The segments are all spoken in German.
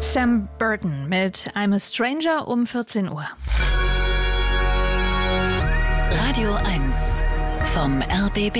Sam Burton mit I'm a Stranger um 14 Uhr. Radio 1 vom RBB.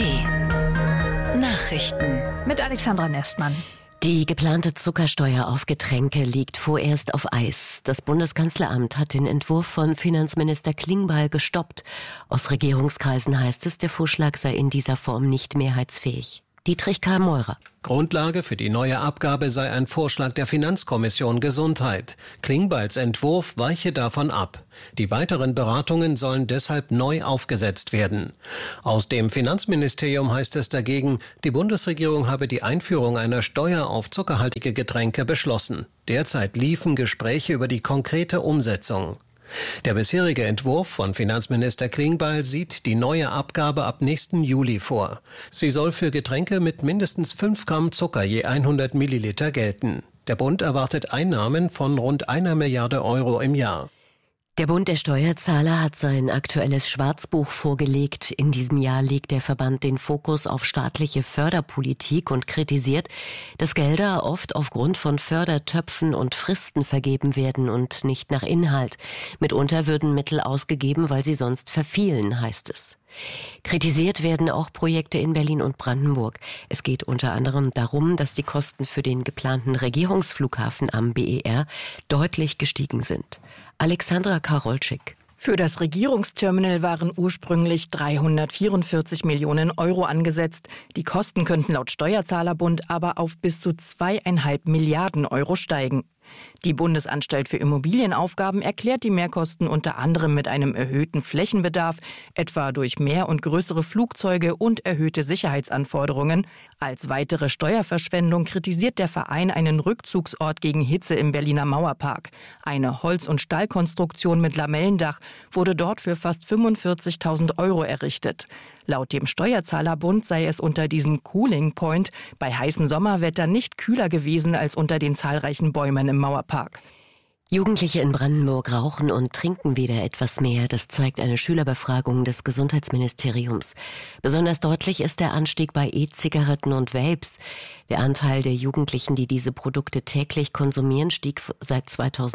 Nachrichten Mit Alexandra Nestmann. Die geplante Zuckersteuer auf Getränke liegt vorerst auf Eis. Das Bundeskanzleramt hat den Entwurf von Finanzminister Klingbeil gestoppt. Aus Regierungskreisen heißt es, der Vorschlag sei in dieser Form nicht mehrheitsfähig. Dietrich Karl Meurer. Grundlage für die neue Abgabe sei ein Vorschlag der Finanzkommission Gesundheit. Klingbeils Entwurf weiche davon ab. Die weiteren Beratungen sollen deshalb neu aufgesetzt werden. Aus dem Finanzministerium heißt es dagegen, die Bundesregierung habe die Einführung einer Steuer auf zuckerhaltige Getränke beschlossen. Derzeit liefen Gespräche über die konkrete Umsetzung. Der bisherige Entwurf von Finanzminister Klingbeil sieht die neue Abgabe ab nächsten Juli vor. Sie soll für Getränke mit mindestens 5 Gramm Zucker je 100 Milliliter gelten. Der Bund erwartet Einnahmen von rund 1 Milliarde Euro im Jahr. Der Bund der Steuerzahler hat sein aktuelles Schwarzbuch vorgelegt. In diesem Jahr legt der Verband den Fokus auf staatliche Förderpolitik und kritisiert, dass Gelder oft aufgrund von Fördertöpfen und Fristen vergeben werden und nicht nach Inhalt. Mitunter würden Mittel ausgegeben, weil sie sonst verfielen, heißt es. Kritisiert werden auch Projekte in Berlin und Brandenburg. Es geht unter anderem darum, dass die Kosten für den geplanten Regierungsflughafen am BER deutlich gestiegen sind. Alexandra Karolczyk. Für das Regierungsterminal waren ursprünglich 344 Millionen Euro angesetzt. Die Kosten könnten laut Steuerzahlerbund aber auf bis zu 2,5 Milliarden Euro steigen. Die Bundesanstalt für Immobilienaufgaben erklärt die Mehrkosten unter anderem mit einem erhöhten Flächenbedarf, etwa durch mehr und größere Flugzeuge und erhöhte Sicherheitsanforderungen. Als weitere Steuerverschwendung kritisiert der Verein einen Rückzugsort gegen Hitze im Berliner Mauerpark. Eine Holz- und Stahlkonstruktion mit Lamellendach wurde dort für fast 45.000 Euro errichtet. Laut dem Steuerzahlerbund sei es unter diesem Cooling Point bei heißem Sommerwetter nicht kühler gewesen als unter den zahlreichen Bäumen im Mauerpark. Jugendliche in Brandenburg rauchen und trinken wieder etwas mehr. Das zeigt eine Schülerbefragung des Gesundheitsministeriums. Besonders deutlich ist der Anstieg bei E-Zigaretten und Vapes. Der Anteil der Jugendlichen, die diese Produkte täglich konsumieren, stieg seit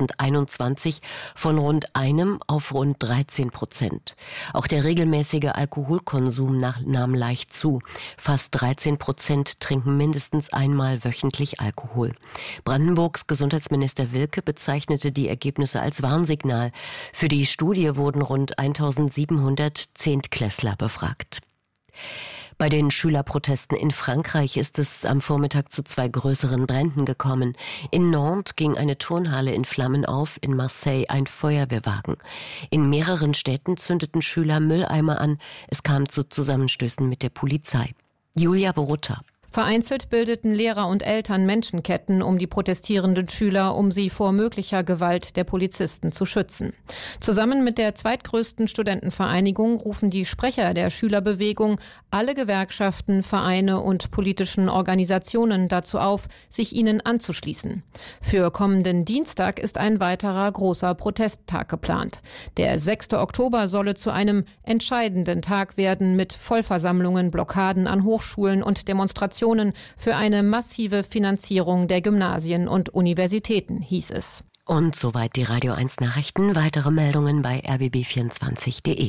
2021 von rund 1 auf rund 13%. Auch der regelmäßige Alkoholkonsum nahm leicht zu. Fast 13% trinken mindestens einmal wöchentlich Alkohol. Brandenburgs Gesundheitsminister Wilke bezeichnete die Ergebnisse als Warnsignal. Für die Studie wurden rund 1700 Zehntklässler befragt. Bei den Schülerprotesten in Frankreich ist es am Vormittag zu 2 größeren Bränden gekommen. In Nantes ging eine Turnhalle in Flammen auf, in Marseille ein Feuerwehrwagen. In mehreren Städten zündeten Schüler Mülleimer an. Es kam zu Zusammenstößen mit der Polizei. Julia Borutta. Vereinzelt bildeten Lehrer und Eltern Menschenketten um die protestierenden Schüler, um sie vor möglicher Gewalt der Polizisten zu schützen. Zusammen mit der zweitgrößten Studentenvereinigung rufen die Sprecher der Schülerbewegung alle Gewerkschaften, Vereine und politischen Organisationen dazu auf, sich ihnen anzuschließen. Für kommenden Dienstag ist ein weiterer großer Protesttag geplant. Der 6. Oktober solle zu einem entscheidenden Tag werden mit Vollversammlungen, Blockaden an Hochschulen und Demonstrationen für eine massive Finanzierung der Gymnasien und Universitäten, hieß es. Und soweit die Radio 1 Nachrichten. Weitere Meldungen bei rbb24.de.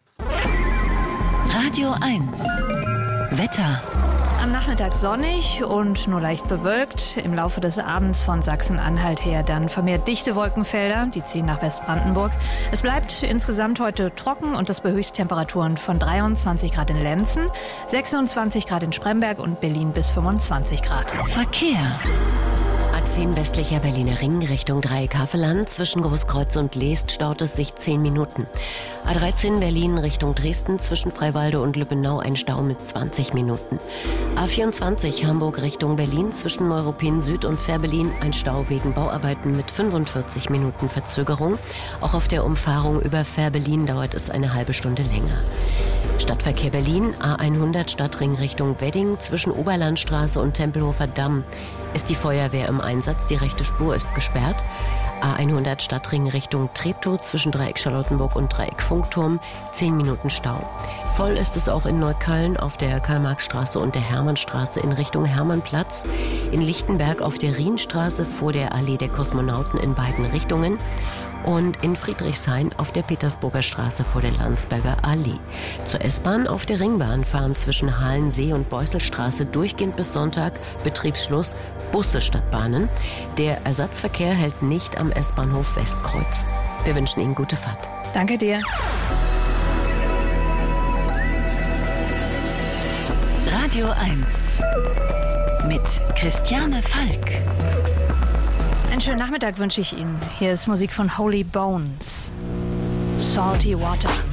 Radio 1 Wetter. Am Nachmittag sonnig und nur leicht bewölkt. Im Laufe des Abends von Sachsen-Anhalt her dann vermehrt dichte Wolkenfelder. Die ziehen nach Westbrandenburg. Es bleibt insgesamt heute trocken und das bei Höchsttemperaturen von 23 Grad in Lenzen, 26 Grad in Spremberg und Berlin bis 25 Grad. Verkehr. A10 westlicher Berliner Ring Richtung Dreieck-Havelland. Zwischen Großkreuz und Leest staut es sich 10 Minuten. A13 Berlin Richtung Dresden. Zwischen Freiwalde und Lübbenau ein Stau mit 20 Minuten. A24 Hamburg Richtung Berlin. Zwischen Neuruppin Süd und Fährberlin ein Stau wegen Bauarbeiten mit 45 Minuten Verzögerung. Auch auf der Umfahrung über Fährberlin dauert es eine halbe Stunde länger. Stadtverkehr Berlin, A100 Stadtring Richtung Wedding. Zwischen Oberlandstraße und Tempelhofer Damm ist die Feuerwehr im Einsatz. Die rechte Spur ist gesperrt. A100 Stadtring Richtung Treptow zwischen Dreieck Charlottenburg und Dreieck Funkturm, 10 Minuten Stau. Voll ist es auch in Neukölln auf der Karl-Marx-Straße und der Hermannstraße in Richtung Hermannplatz, in Lichtenberg auf der Rienstraße vor der Allee der Kosmonauten in beiden Richtungen und in Friedrichshain auf der Petersburger Straße vor der Landsberger Allee. Zur S-Bahn auf der Ringbahn fahren zwischen Halensee und Beusselstraße durchgehend bis Sonntag, Betriebsschluss, Busse statt Bahnen. Der Ersatzverkehr hält nicht am S-Bahnhof Westkreuz. Wir wünschen Ihnen gute Fahrt. Danke dir. Radio 1 mit Christiane Falk. Einen schönen Nachmittag wünsche ich Ihnen. Hier ist Musik von Holy Bones. Salty Water.